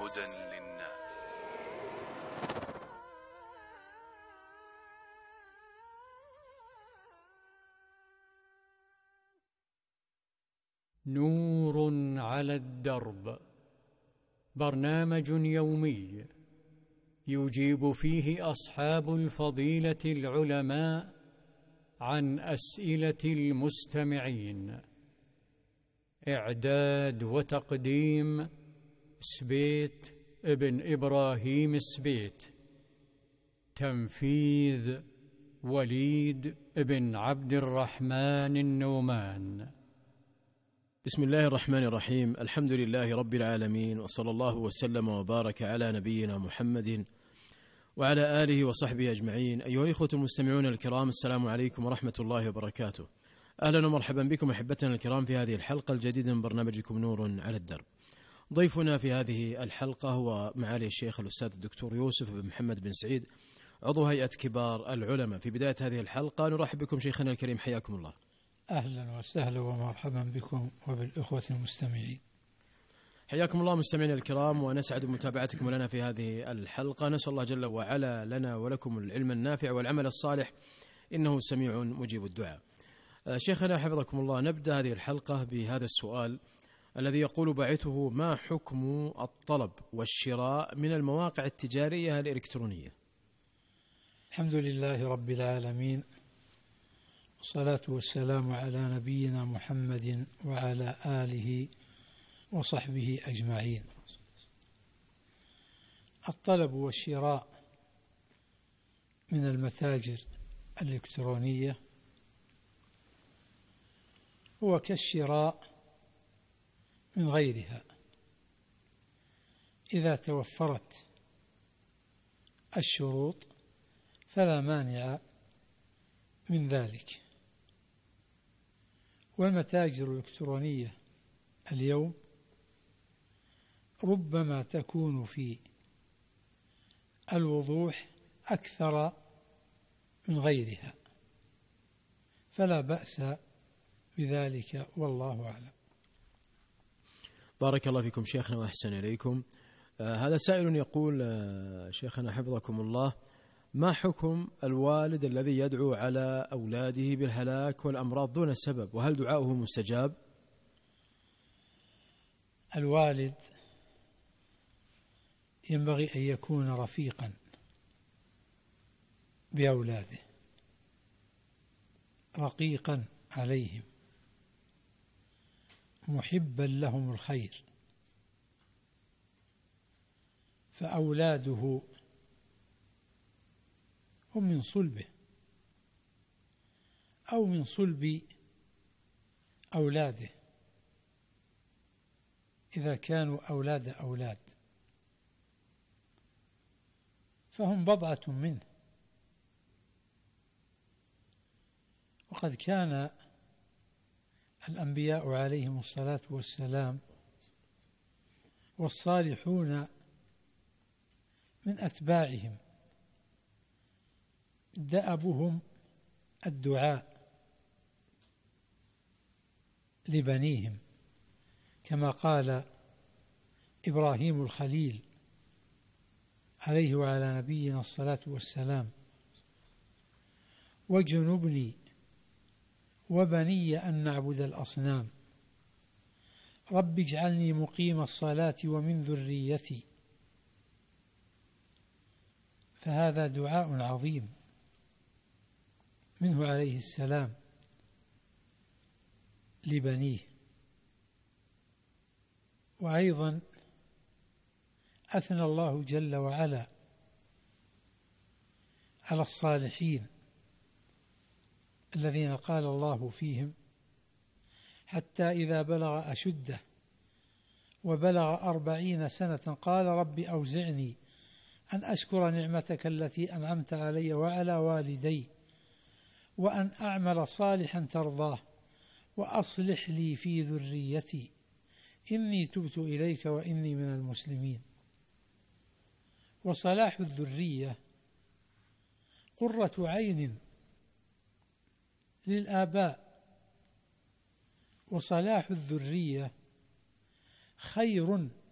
هدى للناس. نور على الدرب، برنامج يومي يجيب فيه أصحاب الفضيلة العلماء عن أسئلة المستمعين. إعداد وتقديم سبيت ابن إبراهيم سبيت. تنفيذ وليد ابن عبد الرحمن النومان. بسم الله الرحمن الرحيم. الحمد لله رب العالمين، وصلى الله وسلم وبارك على نبينا محمد وعلى آله وصحبه أجمعين. أيها الإخوة المستمعون الكرام، السلام عليكم ورحمة الله وبركاته. أهلا ومرحبا بكم أحبتنا الكرام في هذه الحلقة الجديدة من برنامجكم نور على الدرب. ضيفنا في هذه الحلقة هو معالي الشيخ الأستاذ الدكتور يوسف بن محمد بن سعيد، عضو هيئة كبار العلماء. في بداية هذه الحلقة نرحب بكم شيخنا الكريم، حياكم الله. أهلا وسهلا ومرحبا بكم وبالإخوة المستمعين. حياكم الله مستمعينا الكرام، ونسعد بمتابعتكم لنا في هذه الحلقة. نسأل الله جل وعلا لنا ولكم العلم النافع والعمل الصالح، إنه سميع مجيب الدعاء. شيخنا حفظكم الله، نبدأ هذه الحلقة بهذا السؤال الذي يقول باعثه: ما حكم الطلب والشراء من المواقع التجارية الإلكترونية؟ الحمد لله رب العالمين، والصلاة والسلام على نبينا محمد وعلى آله وصحبه أجمعين. الطلب والشراء من المتاجر الإلكترونية هو كالشراء من غيرها إذا توفرت الشروط فلا مانع من ذلك. والمتاجر الإلكترونية اليوم ربما تكون في الوضوح أكثر من غيرها، فلا بأس بذلك والله أعلم. بارك الله فيكم شيخنا وأحسن إليكم. هذا سائل يقول: شيخنا حفظكم الله، ما حكم الوالد الذي يدعو على أولاده بالهلاك والأمراض دون سبب، وهل دعاؤه مستجاب؟ الوالد ينبغي أن يكون رفيقا بأولاده، رقيقا عليهم، محبا لهم الخير، فأولاده هم من صلبه أو من صلب أولاده إذا كانوا أولاد فهم بضعة منه. وقد كان الأنبياء عليهم الصلاة والسلام والصالحون من أتباعهم دأبهم الدعاء لبنيهم، كما قال إبراهيم الخليل عليه وعلى نبينا الصلاة والسلام: واجنبني وبني أن نعبد الأصنام، رب اجعلني مقيم الصلاة ومن ذريتي. فهذا دعاء عظيم منه عليه السلام لبنيه. وأيضا أثنى الله جل وعلا على الصالحين الذين قال الله فيهم: حتى إذا بلغ أشده وبلغ 40 سنة قال رب أوزعني أن أشكر نعمتك التي أنعمت علي وعلى والدي وأن أعمل صالحا ترضاه وأصلح لي في ذريتي إني تبت إليك وإني من المسلمين. وصلاح الذرية قرة عين للآباء، وصلاح الذرية خير